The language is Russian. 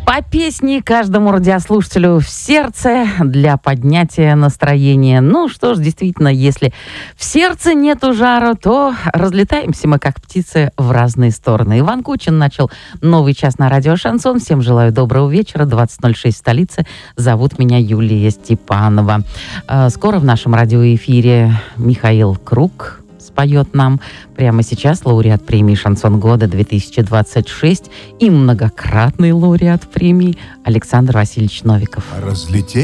По песне каждому радиослушателю в сердце для поднятия настроения. Ну что ж, действительно, если в сердце нету жара, то разлетаемся мы, как птицы, в разные стороны. Иван Кучин начал новый час на радио «Шансон». Всем желаю доброго вечера. 20:06 в столице. Зовут меня Юлия Степанова. Скоро в нашем радиоэфире Михаил Круг споет нам. Прямо сейчас лауреат премии «Шансон года» 2026 и многократный лауреат премии Александр Васильевич Новиков.